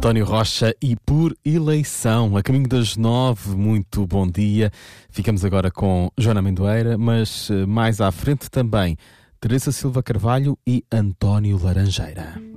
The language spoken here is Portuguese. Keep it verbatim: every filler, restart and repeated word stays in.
António Rocha e Por Eleição, a caminho das nove, muito bom dia. Ficamos agora com Joana Amendoeira, mas mais à frente também Teresa Silva Carvalho e António Laranjeira.